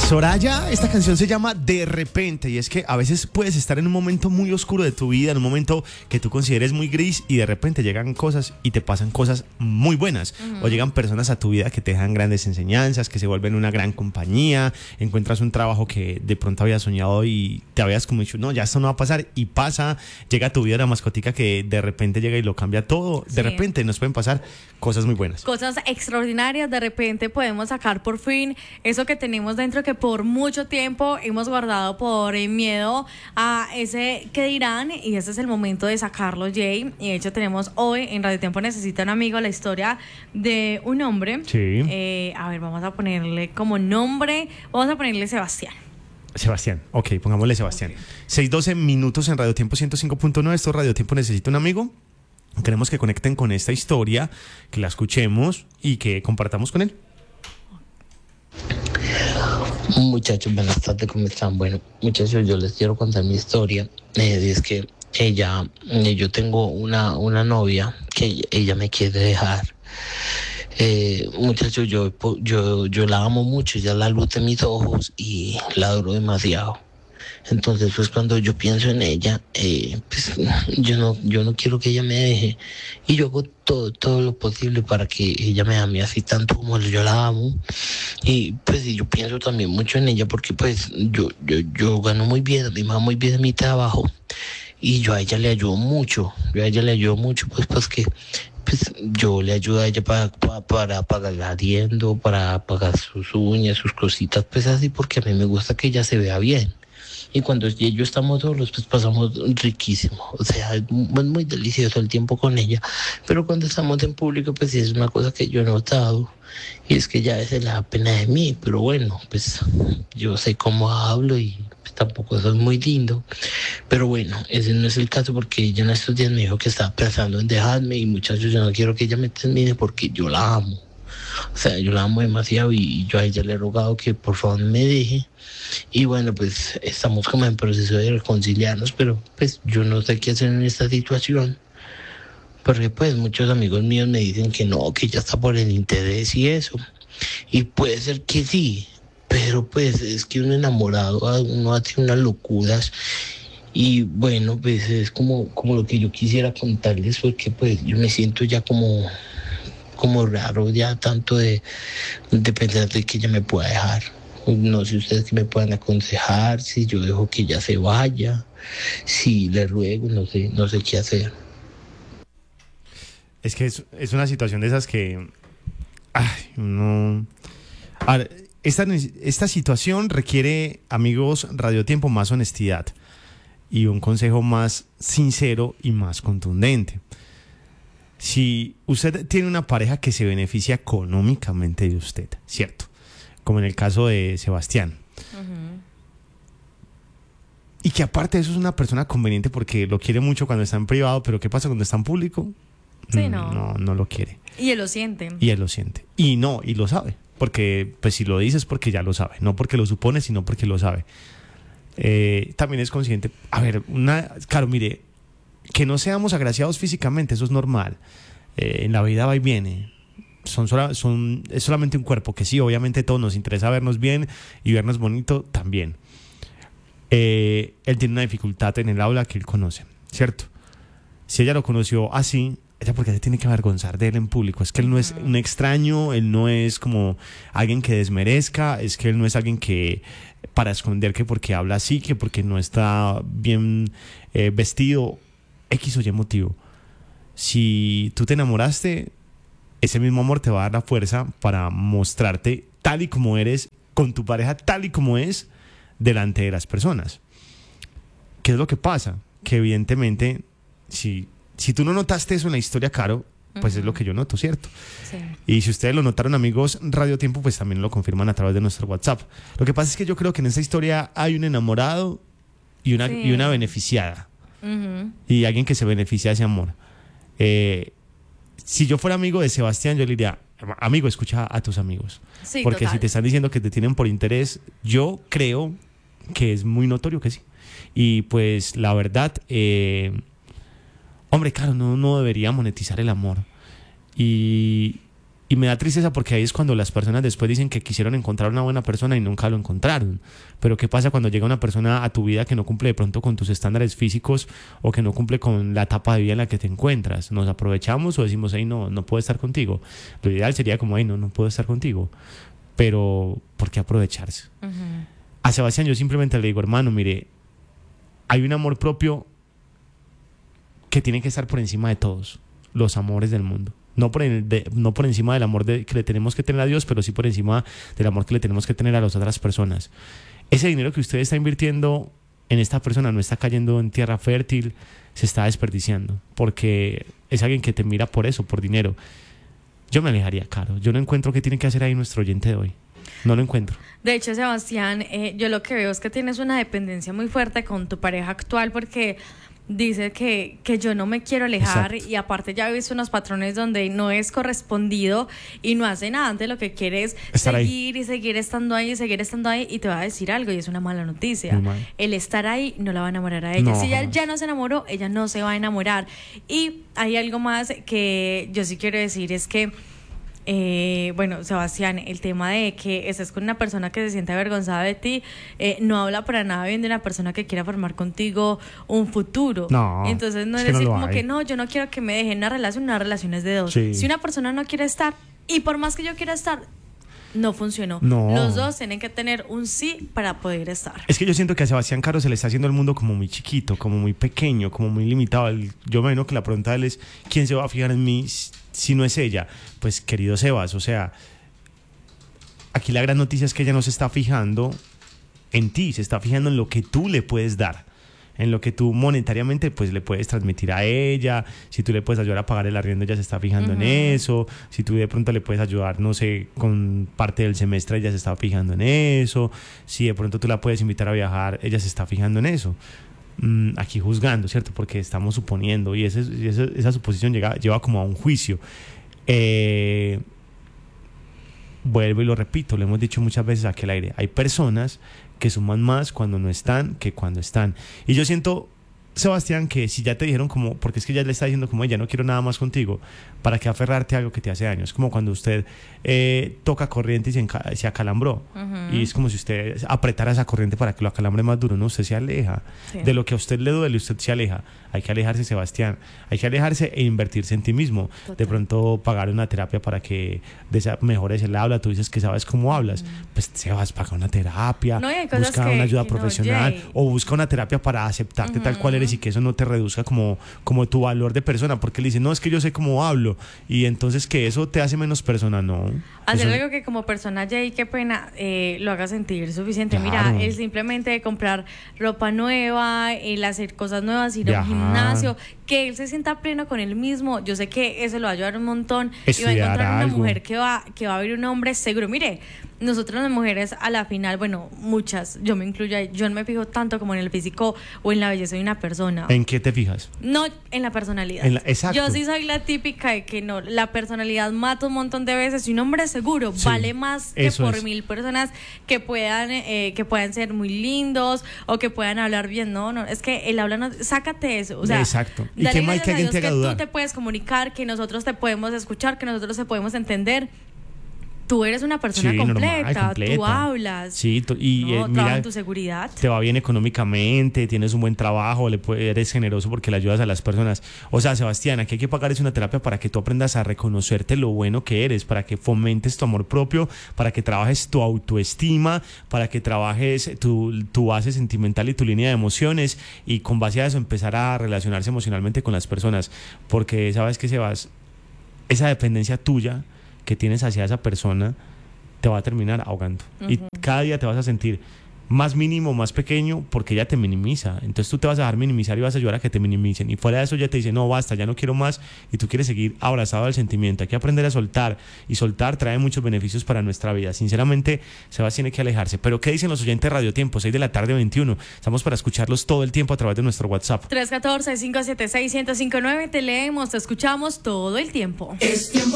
Soraya, esta canción se llama De Repente, y es que a veces puedes estar en un momento muy oscuro de tu vida, en un momento que tú consideres muy gris, y de repente llegan cosas y te pasan cosas muy buenas. O llegan personas a tu vida que te dejan grandes enseñanzas, que se vuelven una gran compañía, encuentras un trabajo que de pronto habías soñado y te habías como dicho, no, ya esto no va a pasar, y pasa. Llega a tu vida la mascotica que de repente llega y lo cambia todo. Sí. De repente nos pueden pasar cosas muy buenas. Cosas extraordinarias, de repente podemos sacar por fin eso que tenemos dentro, que por mucho tiempo hemos guardado por miedo a ese que dirán, y ese es el momento de sacarlo, Jay. Y de hecho tenemos hoy en Radio Tiempo Necesita un Amigo la historia de un hombre. Sí. A ver, vamos a ponerle como nombre, vamos a ponerle Sebastián. Sebastián, ok, pongámosle Sebastián. 6:12 minutos en Radio Tiempo 105.9, esto es Radio Tiempo Necesita un Amigo. Queremos que conecten con esta historia, que la escuchemos y que compartamos con él. Muchachos, buenas tardes, ¿cómo están? Bueno, muchachos, yo les quiero contar mi historia. Es que yo tengo una novia que ella me quiere dejar. Muchachos, yo la amo mucho, ella es la luz de mis ojos y la adoro demasiado. Entonces, pues cuando yo pienso en ella, pues yo no quiero que ella me deje, y yo hago todo lo posible para que ella me ame así tanto como yo la amo. Y pues yo pienso también mucho en ella porque pues yo gano muy bien, a mí me va muy bien en mi trabajo, y yo a ella le ayudo mucho, pues que pues yo le ayudo a ella para pagar el arriendo, para pagar sus uñas, sus cositas, pues así, porque a mí me gusta que ella se vea bien. Y cuando ella y yo estamos solos, pues pasamos riquísimo. O sea, es muy delicioso el tiempo con ella. Pero cuando estamos en público, pues sí es una cosa que yo he notado. Y es que ya a veces le da pena de mí. Pero bueno, pues yo sé cómo hablo y pues, tampoco soy muy lindo. Pero bueno, ese no es el caso, porque ella en estos días me dijo que estaba pensando en dejarme. Y muchachos, yo no quiero que ella me termine porque yo la amo. O sea, yo la amo demasiado, y yo a ella le he rogado que por favor me deje. Y bueno, pues estamos como en proceso de reconciliarnos, pero pues yo no sé qué hacer en esta situación, porque pues muchos amigos míos me dicen que no, que ya está por el interés y eso. Y puede ser que sí, pero pues es que un enamorado, uno hace unas locuras. Y bueno, pues es como lo que yo quisiera contarles, porque pues yo me siento ya como raro, ya tanto de pensar de que ella me pueda dejar. No sé ustedes que me puedan aconsejar, si yo dejo que ella se vaya, si le ruego, no sé qué hacer. Es que es una situación de esas que... Ay, no... A ver, esta situación requiere, amigos, Radio Tiempo, más honestidad y un consejo más sincero y más contundente. Si usted tiene una pareja que se beneficia económicamente de usted, ¿cierto? Como en el caso de Sebastián. Uh-huh. Y que aparte de eso es una persona conveniente porque lo quiere mucho cuando está en privado, pero ¿qué pasa cuando está en público? Sí, no lo quiere. Y él lo siente. Y él lo siente. Y lo sabe. Porque, pues si lo dices, porque ya lo sabe. No porque lo supone, sino porque lo sabe. También es consciente. A ver, claro, mire, que no seamos agraciados físicamente, eso es normal. En la vida va y viene. Es solamente un cuerpo, que sí, obviamente todos nos interesa vernos bien y vernos bonito también. Él tiene una dificultad en el aula que él conoce, ¿cierto? Si ella lo conoció así, ella porque se tiene que avergonzar de él en público. Es que él no es un extraño, él no es como alguien que desmerezca, es que él no es alguien que para esconder que porque habla así, que porque no está bien vestido, X o Y motivo. Si tú te enamoraste, ese mismo amor te va a dar la fuerza para mostrarte tal y como eres, con tu pareja tal y como es, delante de las personas. ¿Qué es lo que pasa? Que evidentemente, si tú no notaste eso en la historia, Caro, pues es lo que yo noto, ¿cierto? Sí. Y si ustedes lo notaron, amigos, Radio Tiempo, pues también lo confirman a través de nuestro WhatsApp. Lo que pasa es que yo creo que en esta historia hay un enamorado y una beneficiada. Uh-huh. Y alguien que se beneficia de ese amor. Si yo fuera amigo de Sebastián, yo le diría, amigo, escucha a tus amigos. Sí, porque total. si te están diciendo que te tienen por interés, yo creo que es muy notorio que sí. Y pues la verdad, hombre, claro, no debería monetizar el amor. Y Y me da tristeza porque ahí es cuando las personas después dicen que quisieron encontrar una buena persona y nunca lo encontraron. Pero ¿qué pasa cuando llega una persona a tu vida que no cumple de pronto con tus estándares físicos o que no cumple con la etapa de vida en la que te encuentras? ¿Nos aprovechamos o decimos, hey, no puedo estar contigo? Lo ideal sería como, hey, no puedo estar contigo. Pero, ¿por qué aprovecharse? A Sebastián yo simplemente le digo, hermano, mire, hay un amor propio que tiene que estar por encima de todos los amores del mundo. No por encima del amor que le tenemos que tener a Dios, pero sí por encima del amor que le tenemos que tener a las otras personas. Ese dinero que usted está invirtiendo en esta persona no está cayendo en tierra fértil, se está desperdiciando, porque es alguien que te mira por eso, por dinero. Yo me alejaría, Caro. Yo no encuentro qué tiene que hacer ahí nuestro oyente de hoy. No lo encuentro. De hecho, Sebastián, yo lo que veo es que tienes una dependencia muy fuerte con tu pareja actual, porque dice que yo no me quiero alejar. Exacto. Y aparte ya he visto unos patrones donde no es correspondido y no hace nada, antes lo que quiere es estar seguir ahí. Y seguir estando ahí y te va a decir algo y es una mala noticia. El estar ahí no la va a enamorar a ella. No, si ella ya no se enamoró, ella no se va a enamorar. Y hay algo más que yo sí quiero decir, es que bueno, Sebastián, el tema de que estés con una persona que se siente avergonzada de ti no habla para nada bien de una persona que quiera formar contigo un futuro. No, entonces no es decir no como que no, yo no quiero que me dejen una relación es de dos. Sí. Si una persona no quiere estar, y por más que yo quiera estar, no funcionó. No. Los dos tienen que tener un sí para poder estar. Es que yo siento que a Sebastián Caro se le está haciendo el mundo como muy chiquito, como muy pequeño, como muy limitado. Yo me imagino que la pregunta de él es, ¿quién se va a fijar en mí si no es ella? Pues querido Sebas, o sea, aquí la gran noticia es que ella no se está fijando en ti, se está fijando en lo que tú le puedes dar, en lo que tú monetariamente pues le puedes transmitir a ella. Si tú le puedes ayudar a pagar el arriendo, ella se está fijando en eso. Si tú de pronto le puedes ayudar, no sé, con parte del semestre, ella se está fijando en eso. Si de pronto tú la puedes invitar a viajar, ella se está fijando en eso. Aquí juzgando, ¿cierto? Porque estamos suponiendo y esa suposición lleva como a un juicio. Vuelvo y lo repito, lo hemos dicho muchas veces aquí al aire, hay personas que suman más cuando no están que cuando están. Y yo siento, Sebastián, que si ya te dijeron como, porque es que ya le está diciendo como, ya no quiero nada más contigo, ¿para qué aferrarte a algo que te hace daño? Es como cuando usted toca corriente y se acalambró. Y es como si usted apretara esa corriente para que lo acalambre más duro, ¿no? Usted se aleja. Sí. De lo que a usted le duele, usted se aleja. Hay que alejarse, Sebastián. Hay que alejarse e invertirse en ti mismo. Total. De pronto pagar una terapia para que mejores el habla. Tú dices que sabes cómo hablas. Pues Sebas, paga una terapia, busca una ayuda profesional, o busca una terapia para aceptarte tal cual eres y que eso no te reduzca como tu valor de persona, porque le dicen, no, es que yo sé cómo hablo, y entonces que eso te hace menos persona. No. Hacer algo que como persona, Jay, qué pena, lo haga sentir suficiente. Claro. Mira, el simplemente comprar ropa nueva, el hacer cosas nuevas, ir a un gimnasio, que él se sienta pleno con él mismo. Yo sé que eso lo va a ayudar un montón. Estudiar y va a encontrar algo. Una mujer que va a ver un hombre seguro. Mire, nosotros las mujeres a la final, bueno, muchas, yo me incluyo ahí, yo no me fijo tanto como en el físico o en la belleza de una persona. ¿En qué te fijas? No, en la personalidad. Exacto. Yo sí soy la típica de que no, la personalidad mata un montón de veces y un hombre seguro vale más que por 1000 personas que puedan ser muy lindos o que puedan hablar bien. No, es que el habla no, sácate eso, o sea, exacto. Y qué mal que alguien te haga dudar. Tú te puedes comunicar, que nosotros te podemos escuchar, que nosotros te podemos entender. Tú eres una persona completa, tú hablas, sí, trabajas en tu seguridad. Te va bien económicamente, tienes un buen trabajo, eres generoso porque le ayudas a las personas. O sea, Sebastián, aquí hay que pagar es una terapia para que tú aprendas a reconocerte lo bueno que eres, para que fomentes tu amor propio, para que trabajes tu autoestima, para que trabajes tu base sentimental y tu línea de emociones, y con base a eso empezar a relacionarse emocionalmente con las personas. Porque sabes que, Sebas, esa dependencia tuya que tienes hacia esa persona te va a terminar ahogando. Y cada día te vas a sentir más mínimo, más pequeño, porque ella te minimiza. Entonces tú te vas a dejar minimizar y vas a ayudar a que te minimicen. Y fuera de eso ya te dice, no, basta, ya no quiero más, y tú quieres seguir abrazado al sentimiento. Hay que aprender a soltar, y soltar trae muchos beneficios para nuestra vida. Sinceramente, Sebas tiene que alejarse. Pero ¿qué dicen los oyentes de Radio Tiempo? 6 de la tarde, 21. Estamos para escucharlos todo el tiempo a través de nuestro WhatsApp. 314-576-1059. Te leemos, te escuchamos todo el tiempo. Es tiempo